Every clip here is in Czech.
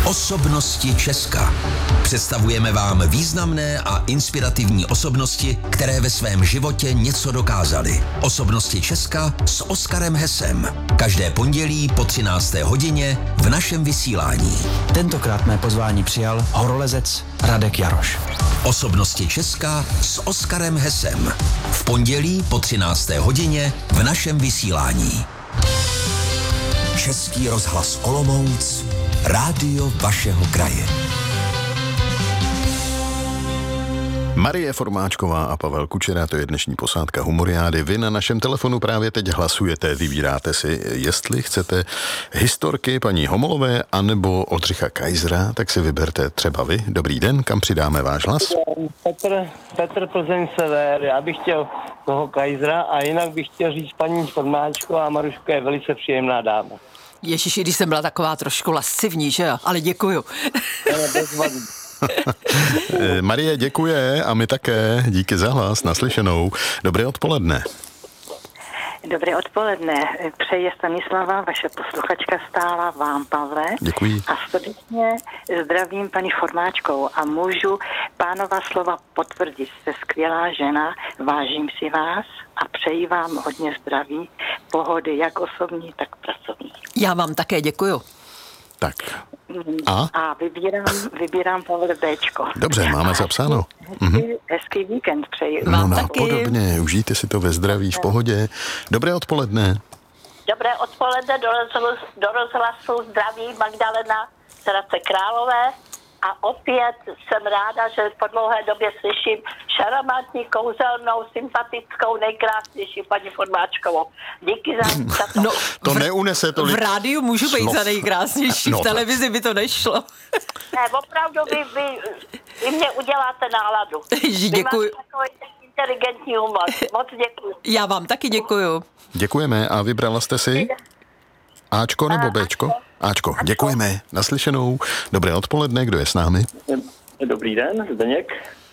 Osobnosti Česka. Představujeme vám významné a inspirativní osobnosti, které ve svém životě něco dokázaly. Osobnosti Česka s Oskarem Hesem. Každé pondělí po 13. hodině v našem vysílání. Tentokrát mé pozvání přijal horolezec Radek Jaroš. Osobnosti Česka s Oskarem Hesem. V pondělí po 13. hodině v našem vysílání. Český rozhlas Olomouc, rádio vašeho kraje. Marie Formáčková a Pavel Kučera, to je dnešní posádka Humoriády. Vy na našem telefonu právě teď hlasujete, vybíráte si, jestli chcete historky paní Homolové anebo Oldřicha Kaisera, tak si vyberte třeba vy. Dobrý den, kam přidáme váš hlas? Petr Plzeň Sever, já bych chtěl toho Kaisera a jinak bych chtěl říct paní Formáčková, Maruška je velice příjemná dáma. Ježiši, když jsem byla taková trošku lascivní, že jo? Ale děkuju. Marie děkuje a my také. Díky za hlas, naslyšenou. Dobré odpoledne. Dobré odpoledne. Přeje Stanislava, vaše posluchačka stála, vám, Pavle. Děkuji. A srdečně zdravím paní Formáčkou a můžu pánova slova potvrdit. Jste skvělá žena, vážím si vás a přeji vám hodně zdraví, pohody, jak osobní, tak pracovní. Já vám také děkuju. Tak. A vybírám Pavle Bčko. Dobře, máme zapsáno. Hezký víkend přeji. No napodobně, užijte si to ve zdraví, v pohodě. Dobré odpoledne. Dobré odpoledne, do rozhlasu zdraví Magdalena z Hradce Králové a opět jsem ráda, že po dlouhé době slyším šarmantní, kouzelnou, sympatickou, nejkrásnější paní Formáčkovou. Díky za to. No, to neunese tolik. V rádiu můžu být za nejkrásnější, v televizi by to nešlo. Ne, opravdu vy mě uděláte náladu. Děkuji. Vy máte takový inteligentní humor. Moc děkuji. Já vám taky děkuju. Děkujeme a vybrala jste si Ačko nebo Bčko? Ačko. Děkujeme. Naslyšenou. Dobré odpoledne. Kdo je s námi? Dobrý den, Zdeněk.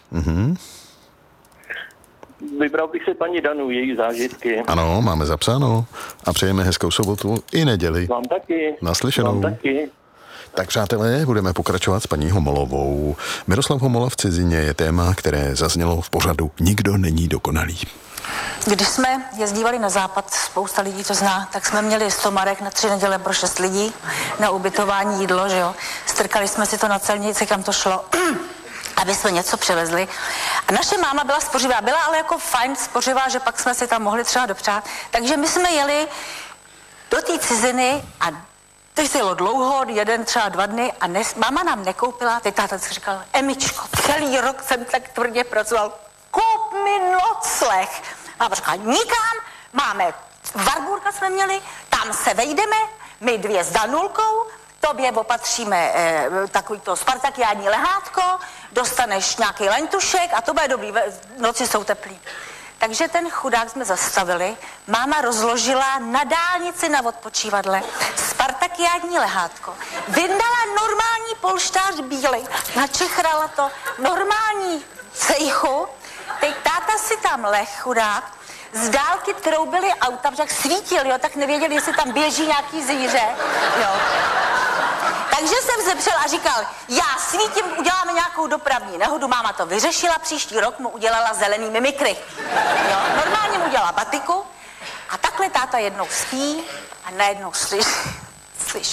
Vybral bych si paní Danu, její zážitky. Ano, máme zapsáno. A přejeme hezkou sobotu i neděli. Vám taky. Naslyšenou. Vám taky. Tak přátelé, budeme pokračovat s paní Homolovou. Miroslav Homola v cizině je téma, které zaznělo v pořadu Nikdo není dokonalý. Když jsme jezdívali na západ, spousta lidí to zná, tak jsme měli 100 marek na 3 neděle pro 6 lidí, na ubytování, jídlo, že jo. Strkali jsme si to na celnici, kam to šlo, aby jsme něco převezli. A naše máma byla spořivá, byla ale jako fajn spořivá, že pak jsme si tam mohli třeba dopřát. Takže my jsme jeli do té ciziny a teď se jelo dlouho, jeden třeba 2 dny a máma nám nekoupila, teď táta si říkal, Emičko, celý rok jsem tak tvrdě pracoval, kup mi nocleh. Máma říkala, nikam, máme, Warburga jsme měli, tam se vejdeme, my 2 s Danulkou, tobě opatříme takový to spartakiádní lehátko, dostaneš nějaký lentušek a to bude dobrý, noci jsou teplý. Takže ten chudák jsme zastavili, máma rozložila na dálnici na odpočívadle spartakiádní lehátko, vyndala normální polštář bílej, načechrala to normální cejchu, teď táta si tam leh, chudák, z dálky troubili auta, protože jak svítil, jo, tak nevěděli, jestli tam běží nějaký zvíře, jo. Takže jsem se přel a říkal, já svítím, uděláme nějakou dopravní nehodu, máma to vyřešila, příští rok mu udělala zelený mimikry. Jo, normálně mu udělala batiku a takhle táta jednou spí a najednou slyší.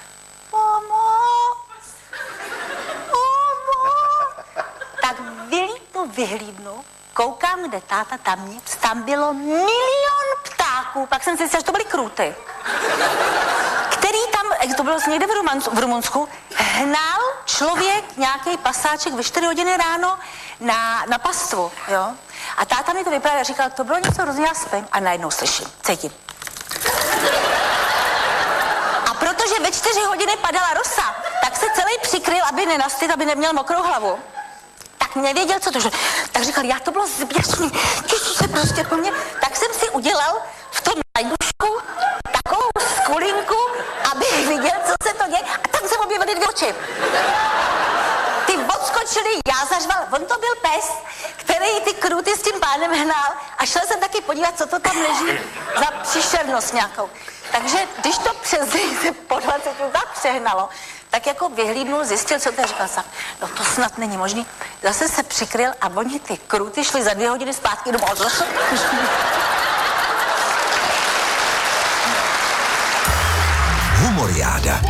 Tak vyhlídnu, koukám, kde táta, tam nic, tam bylo 1 000 000 ptáků, pak jsem si říkala, že to byly krůty, který tam, to bylo někde v Rumunsku, hnal člověk, nějaký pasáček ve 4 hodiny ráno na pastvu, jo. A táta mi to vyprávěl a říkal, to bylo něco hrozně, já spím a najednou slyším, cítím. A protože ve 4 hodiny padala rosa, tak se celý přikryl, aby nenastyt, aby neměl mokrou hlavu. Tak nevěděl, co to je. Tak říkal, já to bylo zběsný, se prostě po mně. Tak jsem si udělal v tom najdušku takovou skulinku, abych viděl, co se to děje. A tam se objevily 2 oči. Ty odskočily, já zařval. On to byl pes, který ty kruty s tím pánem hnal a šel jsem taky podívat, co to tam leží za příšernost nějakou. Takže když to přes se po 20 tak přehnalo, Tak jako vyhlídnul, zjistil, co to je, říkal jsem, no to snad není možný. Zase se přikryl a oni ty kruty šli za 2 hodiny zpátky domů. Humoriáda.